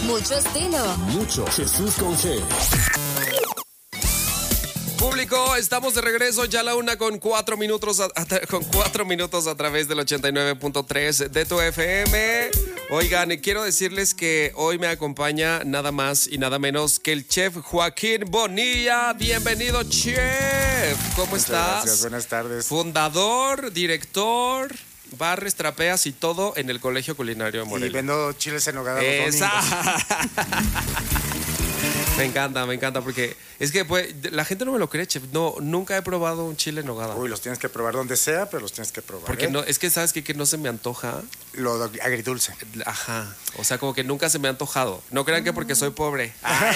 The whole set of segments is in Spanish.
mucho estilo. Mucho Jesús con G. Público, estamos de regreso ya a la 1:04 con 4 minutos a través del 89.3 de tu FM. Oigan, quiero decirles que hoy me acompaña nada más y nada menos que el chef Joaquín Bonilla. Bienvenido, chef. ¿Cómo estás? Gracias, buenas tardes. Fundador, director, barres, trapeas y todo en el Colegio Culinario de Morelia. Y vendo chiles en nogada los domingos. Me encanta, porque es que pues, la gente no me lo cree, chef. No, nunca he probado un chile en nogada. Uy, los tienes que probar donde sea, pero los tienes que probar. Porque no, es que sabes que no se me antoja. Lo agridulce. Ajá. O sea, como que nunca se me ha antojado. No crean que porque soy pobre.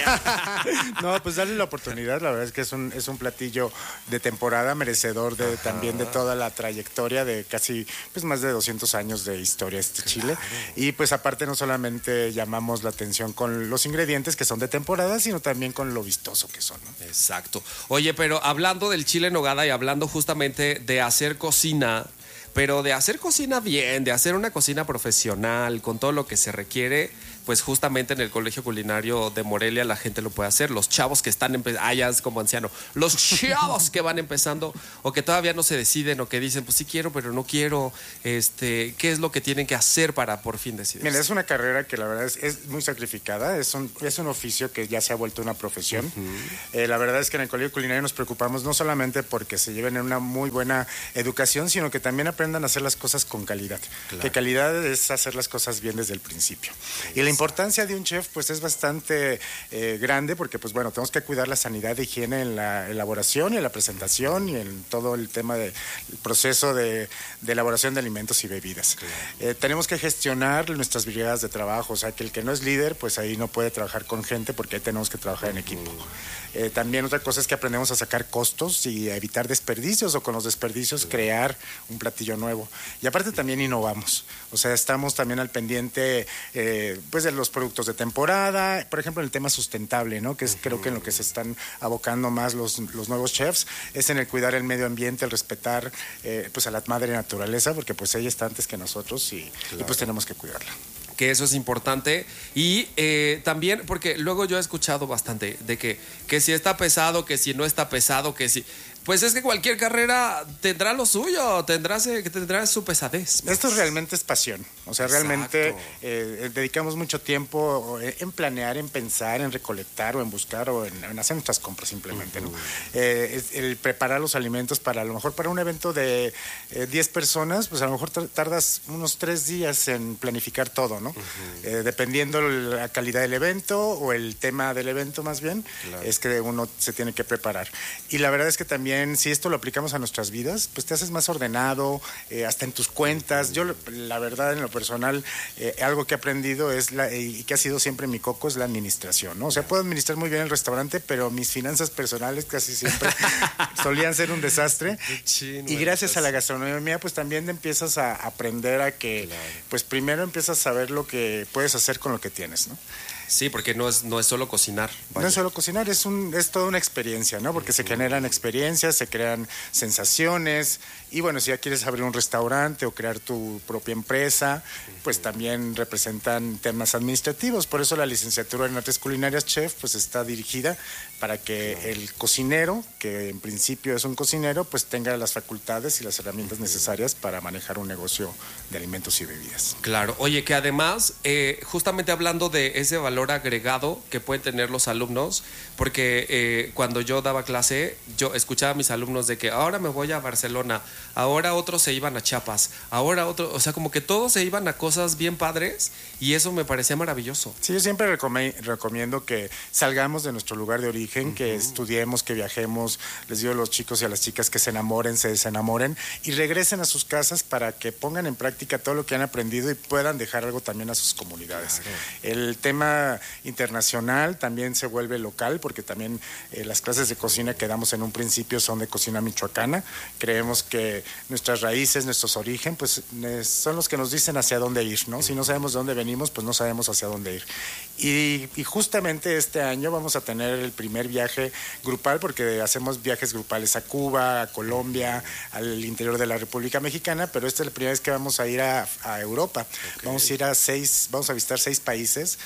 No, pues dale la oportunidad. La verdad es que es un platillo de temporada, merecedor también de toda la trayectoria de casi pues más de 200 años de historia este chile. Y pues aparte no solamente llamamos la atención con los ingredientes que son de temporada, sino también con lo vistoso que son, ¿no? Exacto. Oye, pero hablando del chile en nogada y hablando justamente de hacer cocina, pero de hacer cocina bien, de hacer una cocina profesional, con todo lo que se requiere, pues justamente en el Colegio Culinario de Morelia la gente lo puede hacer. Los chavos que están empezando, ya es como anciano, los chavos que van empezando o que todavía no se deciden o que dicen, pues sí quiero, pero no quiero, ¿qué es lo que tienen que hacer para por fin decidir? Mira, es una carrera que la verdad es muy sacrificada, es un oficio que ya se ha vuelto una profesión. La verdad es que en el Colegio Culinario nos preocupamos no solamente porque se lleven una muy buena educación, sino que también aprendan a hacer las cosas con calidad. Claro. Que calidad es hacer las cosas bien desde el principio. Y la importancia de un chef pues es bastante grande porque pues bueno, tenemos que cuidar la sanidad de higiene en la elaboración y en la presentación y en todo el tema del proceso de elaboración de alimentos y bebidas. Claro. Tenemos que gestionar nuestras brigadas de trabajo, o sea que el que no es líder pues ahí no puede trabajar con gente porque ahí tenemos que trabajar en equipo. También otra cosa es que aprendemos a sacar costos y a evitar desperdicios o con los desperdicios crear un platillo nuevo. Y aparte también innovamos, o sea, estamos también al pendiente pues de los productos de temporada, por ejemplo en el tema sustentable, ¿no? Que es creo que en lo que se están abocando más los nuevos chefs, es en el cuidar el medio ambiente, el respetar pues a la madre naturaleza, porque pues ella está antes que nosotros y pues tenemos que cuidarla. Que eso es importante y también porque luego yo he escuchado bastante de que si está pesado, que si no está pesado, que si... Pues es que cualquier carrera tendrá lo suyo, tendrá su pesadez. Pues. Esto realmente es pasión. O sea, realmente dedicamos mucho tiempo en planear, en pensar, en recolectar o en buscar o en hacer nuestras compras simplemente, ¿no? El preparar los alimentos para a lo mejor para un evento de 10 personas, pues a lo mejor tardas unos 3 días en planificar todo, ¿no? Dependiendo la calidad del evento o el tema del evento más bien, es que uno se tiene que preparar. Y la verdad es que también si esto lo aplicamos a nuestras vidas, pues te haces más ordenado, hasta en tus cuentas. Yo, la verdad, en lo personal, algo que he aprendido y que ha sido siempre mi coco es la administración, ¿no? O sea, puedo administrar muy bien el restaurante, pero mis finanzas personales casi siempre solían ser un desastre. Y gracias a la gastronomía, pues también empiezas a aprender a que, pues primero empiezas a saber lo que puedes hacer con lo que tienes, ¿no? Sí, porque no es solo cocinar. Vaya. No es solo cocinar, es toda una experiencia, ¿no? Porque se generan experiencias, se crean sensaciones. Y bueno, si ya quieres abrir un restaurante o crear tu propia empresa, pues también representan temas administrativos. Por eso la licenciatura en Artes Culinarias Chef pues está dirigida para que el cocinero, que en principio es un cocinero, pues tenga las facultades y las herramientas necesarias para manejar un negocio de alimentos y bebidas. Claro, oye, que además, justamente hablando de ese valor agregado que pueden tener los alumnos, porque cuando yo daba clase, yo escuchaba a mis alumnos de que ahora me voy a Barcelona, ahora otros se iban a Chiapas, ahora otros, o sea, como que todos se iban a cosas bien padres y eso me parecía maravilloso. Sí, yo siempre recomiendo que salgamos de nuestro lugar de origen, que estudiemos, que viajemos, les digo a los chicos y a las chicas que se enamoren, se desenamoren y regresen a sus casas para que pongan en práctica todo lo que han aprendido y puedan dejar algo también a sus comunidades. Claro. El tema internacional también se vuelve local porque también las clases de cocina que damos en un principio son de cocina michoacana. Creemos que nuestras raíces, nuestros orígenes, pues son los que nos dicen hacia dónde ir, ¿no? Si no sabemos de dónde venimos, pues no sabemos hacia dónde ir. Y justamente este año vamos a tener el primer viaje grupal porque hacemos viajes grupales a Cuba, a Colombia, al interior de la República Mexicana, pero esta es la primera vez que vamos a ir a Europa. Okay. Vamos a visitar 6 países y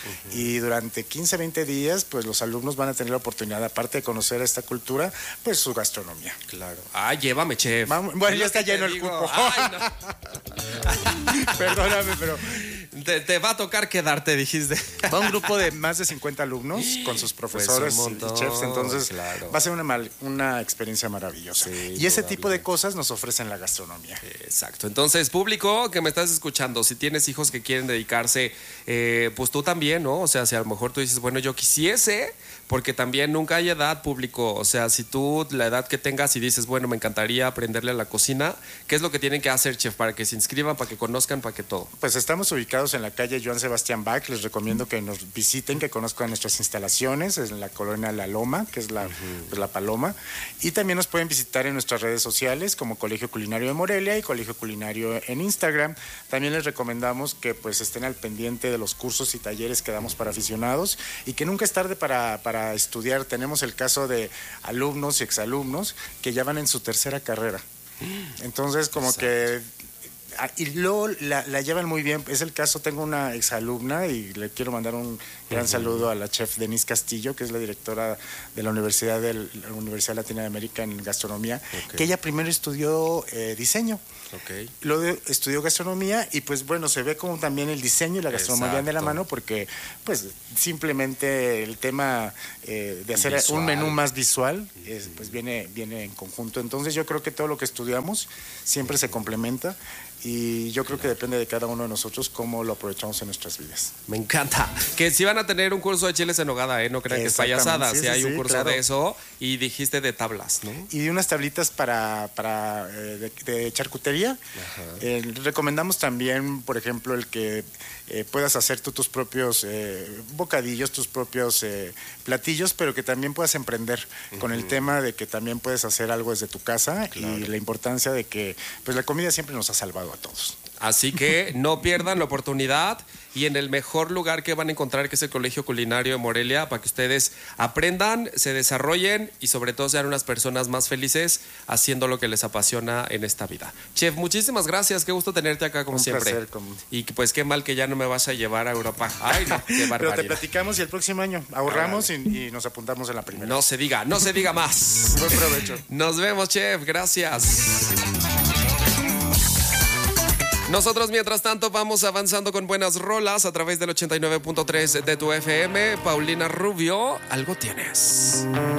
y durante 15, 20 días, pues los alumnos van a tener la oportunidad, aparte de conocer esta cultura, pues su gastronomía. Claro. Ah, llévame, chef. Bueno, ya está lleno el cupo. Ay, no. Perdóname, pero Te va a tocar quedarte, dijiste. va un grupo de más de 50 alumnos con sus profesores Pues un montón, y chefs, entonces claro. va a ser una experiencia maravillosa. Sí, y ese tipo de probablemente. cosas nos ofrecen la gastronomía. Exacto. Entonces, público que me estás escuchando, si tienes hijos que quieren dedicarse, pues tú también, ¿no? O sea, si a lo mejor tú dices, bueno, yo quisiese, porque también nunca hay edad, público. O sea, si tú la edad que tengas y dices, bueno, me encantaría aprenderle a la cocina, ¿qué es lo que tienen que hacer, chef? Para que se inscriban, para que conozcan, para que todo. Pues estamos ubicados en la calle Joan Sebastián Bach. Les recomiendo que nos visiten, que conozcan nuestras instalaciones en la colonia La Loma, que es pues, la Paloma. Y también nos pueden visitar en nuestras redes sociales como Colegio Culinario de Morelia y Colegio Culinario en Instagram. También les recomendamos que pues estén al pendiente de los cursos y talleres que damos para aficionados y que nunca es tarde para estudiar. Tenemos el caso de alumnos y exalumnos que ya van en su tercera carrera. Entonces, como Exacto. que y luego la llevan muy bien. Es el caso, tengo una exalumna y le quiero mandar un gran saludo a la chef Denise Castillo, que es la directora de la Universidad Latina de América en gastronomía, que ella primero estudió diseño. Ok. Luego estudió gastronomía y pues bueno, se ve como también el diseño y la gastronomía van de la Exacto. mano porque pues simplemente el tema de hacer Visual. un menú más visual pues viene en conjunto. Entonces yo creo que todo lo que estudiamos siempre se complementa y yo creo que depende de cada uno de nosotros cómo lo aprovechamos en nuestras vidas. Me encanta. Que si van a tener un curso de chiles en nogada, no crean que es Exactamente, payasada. sí, Si sí, hay un sí, curso claro. de eso y dijiste de tablas, ¿no? Y de unas tablitas de charcutería. Recomendamos también, por ejemplo, el que puedas hacer tú tus propios bocadillos, tus propios platillos, pero que también puedas emprender con el tema de que también puedes hacer algo desde tu casa y la importancia de que pues la comida siempre nos ha salvado a todos. Así que no pierdan la oportunidad y en el mejor lugar que van a encontrar, que es el Colegio Culinario de Morelia, para que ustedes aprendan, se desarrollen y sobre todo sean unas personas más felices haciendo lo que les apasiona en esta vida. Chef, muchísimas gracias, qué gusto tenerte acá como Un siempre. placer, Y pues qué mal que ya no me vas a llevar a Europa. Ay, no, qué Pero barbaridad. te platicamos y el próximo año ahorramos y nos apuntamos en la primera. No se diga más. Buen provecho. Nos vemos, chef, gracias. Nosotros, mientras tanto, vamos avanzando con buenas rolas a través del 89.3 de tu FM. Paulina Rubio, algo tienes.